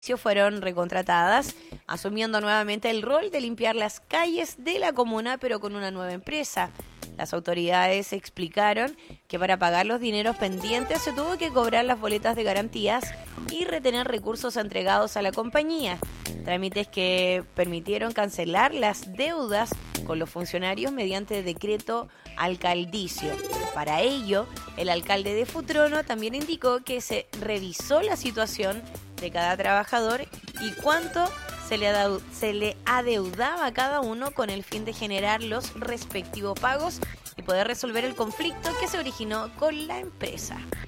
fueron recontratadas, asumiendo nuevamente el rol de limpiar las calles de la comuna, pero con una nueva empresa. Las autoridades explicaron que para pagar los dineros pendientes se tuvo que cobrar las boletas de garantías y retener recursos entregados a la compañía. Trámites que permitieron cancelar las deudas con los funcionarios mediante decreto alcaldicio. Para ello, el alcalde de Futrono también indicó que se revisó la situación de cada trabajador y cuánto se le adeudaba a cada uno con el fin de generar los respectivos pagos y poder resolver el conflicto que se originó con la empresa.